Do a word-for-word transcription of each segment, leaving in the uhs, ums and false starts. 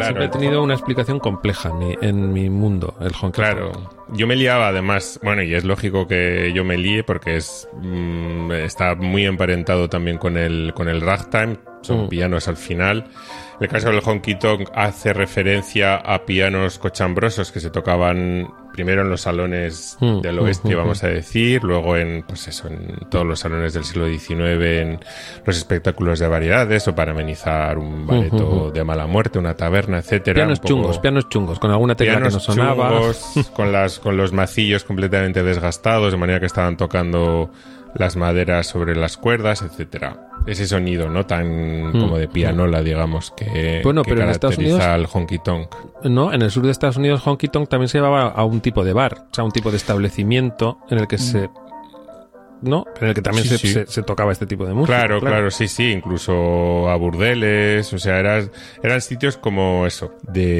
claro. siempre he tenido una explicación compleja en mi, en mi mundo, el honky tonk. Claro, yo me liaba además, bueno, y es lógico que yo me líe porque es mmm, está muy emparentado también con el, con el ragtime, son mm. pianos al final. En el caso del honky tonk hace referencia a pianos cochambrosos que se tocaban primero en los salones mm, del oeste, mm, vamos mm. a decir, luego en, pues eso, en todos los salones del siglo diecinueve, en los espectáculos de variedades o para amenizar un bareto mm, de mala muerte, una taberna, etcétera. Pianos poco... chungos, pianos chungos, con alguna tecla que no sonaba. Chungos, con, las, con los macillos completamente desgastados, de manera que estaban tocando las maderas sobre las cuerdas, etcétera. Ese sonido, ¿no? Tan mm. como de pianola, digamos, que, bueno, que pero caracteriza en Estados Unidos, al honky tonk. No, en el sur de Estados Unidos honky tonk también se llevaba a un tipo de bar, o sea, un tipo de establecimiento en el que mm. se... ¿no? En el que también sí, se, sí. Se, se tocaba este tipo de música. Claro, claro, claro, sí, sí, incluso a burdeles, o sea, eran, eran sitios como eso,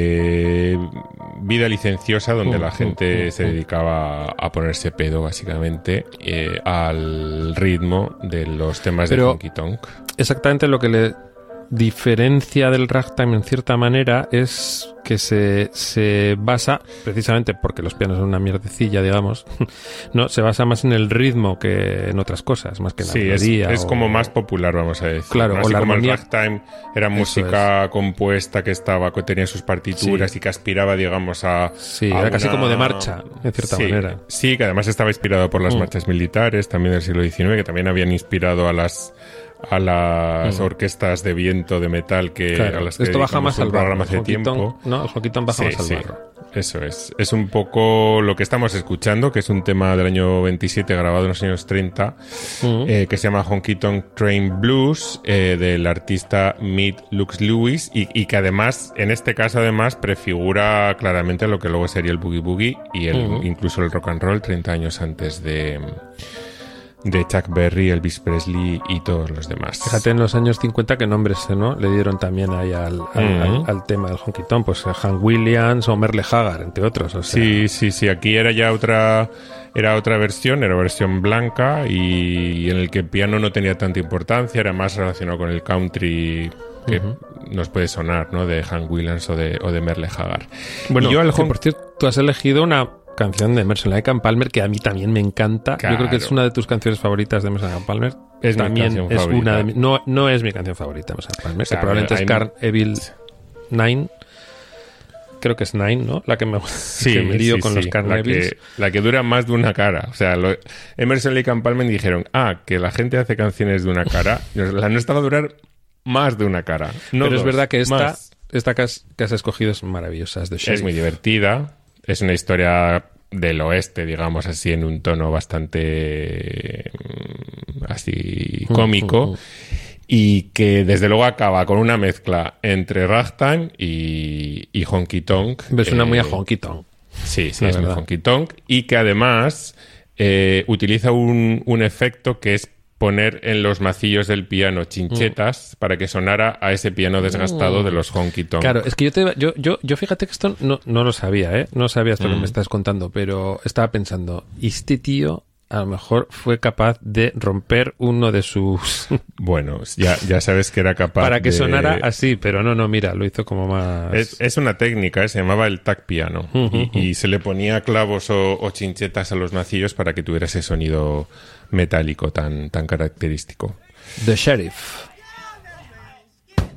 de vida licenciosa donde uh, la gente uh, uh, se dedicaba a ponerse pedo, básicamente, eh, al ritmo de los temas Pero de honky tonk. Exactamente lo que le diferencia del ragtime en cierta manera es que se, se basa, precisamente porque los pianos son una mierdecilla, digamos, no, se basa más en el ritmo que en otras cosas, más que en la sí, melodía. Es, es o... como más popular, vamos a decir. Claro, ¿no? o Así la como armonía... el ragtime era música compuesta que estaba, que tenía sus partituras sí. y que aspiraba, digamos, a... Sí, a era una... casi como de marcha, en cierta sí, manera. Sí, que además estaba inspirado por las mm. marchas militares, también del siglo diecinueve, que también habían inspirado a las... a las mm. orquestas de viento de metal que claro, a las que esto baja más al programa barro, hace tiempo. No, el honky tonk baja sí, más al sí, barro. Eso es. Es un poco lo que estamos escuchando, que es un tema del año veintisiete grabado en los años treinta, mm. eh, que se llama Honky Tonk Train Blues, eh, del artista Mead Lux Lewis, y, y que además, en este caso además, prefigura claramente lo que luego sería el boogie boogie y el, mm. incluso el rock and roll treinta años antes de... de Chuck Berry, Elvis Presley y todos los demás. Fíjate en los años cincuenta qué nombres, ¿no? Le dieron también ahí al, al, mm. al, al tema del honky tonk, pues Hank Williams o Merle Haggard, entre otros. O sea. Sí, sí, sí. Aquí era ya otra, era otra versión, era versión blanca y en el que el piano no tenía tanta importancia, era más relacionado con el country que uh-huh. nos puede sonar, ¿no? De Hank Williams o de, o de Merle Haggard. Bueno, y yo al hon- por cierto, tú has elegido una canción de Emerson Lake and Palmer que a mí también me encanta. Claro. Yo creo que es una de tus canciones favoritas de Emerson Lake and Palmer. Es también mi canción es favorita. una de mi, no, no es mi canción favorita de Emerson Lake and Palmer, o sea, que probablemente es Carn Evil nueve. Creo que es nueve, ¿no? La que me, sí, que me lío sí, con sí. los Carnevils. La, la que dura más de una cara. O sea, lo, Emerson Lake and Palmer dijeron, ah, que la gente hace canciones de una cara. La nuestra va a durar más de una cara. No Pero dos, es verdad que esta, más. esta que has, que has escogido es maravillosa. Es, de es muy divertida. Es una historia del oeste, digamos así, en un tono bastante así cómico. Uh, uh, uh. Y que desde luego acaba con una mezcla entre ragtime y, y honky tonk. Me suena eh, muy a honky tonk. Sí, sí, es muy honky tonk. Y que además eh, utiliza un, un efecto que es poner en los macillos del piano chinchetas mm. para que sonara a ese piano desgastado mm. de los honky tonk. Claro, es que yo te, yo, yo, yo fíjate que esto no, no lo sabía, ¿eh? No sabía esto mm. que me estás contando, pero estaba pensando, este tío a lo mejor fue capaz de romper uno de sus... Bueno, ya, ya sabes que era capaz para que de... sonara así, pero no, no, mira, lo hizo como más... Es, es una técnica, ¿eh? Se llamaba el tac piano uh-huh, y, uh-huh. y se le ponía clavos o, o chinchetas a los macillos para que tuviera ese sonido metálico tan, tan característico. The Sheriff.